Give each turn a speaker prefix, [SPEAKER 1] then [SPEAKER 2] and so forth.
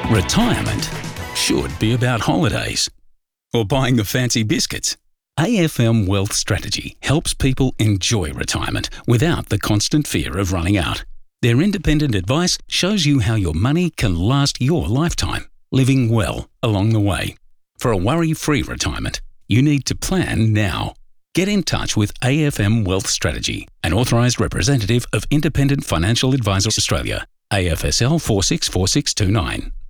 [SPEAKER 1] Retirement should be about holidays or buying the fancy biscuits. AFM Wealth Strategy helps people enjoy retirement without the constant fear of running out. Their independent advice shows you how your money can last your lifetime, living well along the way. For a worry-free retirement, you need to plan now. Get in touch with AFM Wealth Strategy, an authorised representative of Independent Financial Advisors Australia, AFSL 464629.